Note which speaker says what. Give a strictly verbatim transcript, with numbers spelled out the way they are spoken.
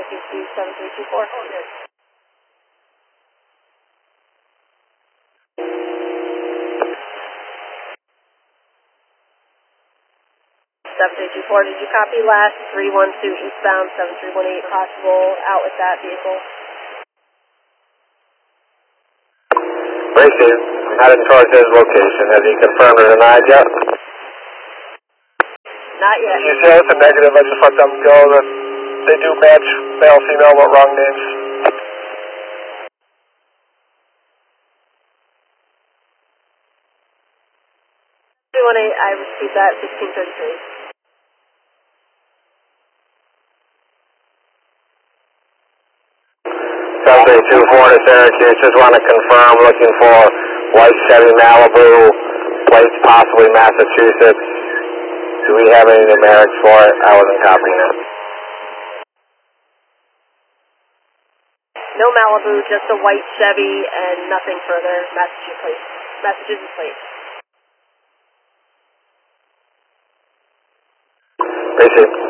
Speaker 1: two two seven three two four. seven three two four, did you copy last three one two eastbound seven three one eight, possible out with that vehicle?
Speaker 2: Racing, I'm heading towards his location. Has he confirmed or denied yet?
Speaker 1: Not yet.
Speaker 2: You say it's a negative, I just let them go that they do match male, female, but wrong names.
Speaker 1: three one eight, I received that, sixteen thirty-three.
Speaker 2: seven three two four to Syracuse, just want to confirm, looking for white Chevy Malibu, plates possibly Massachusetts. Do we have any numerics for it? I wasn't copying it.
Speaker 1: No Malibu, just a white Chevy and nothing further, Massachusetts plate. Massachusetts plate.
Speaker 2: Appreciate it.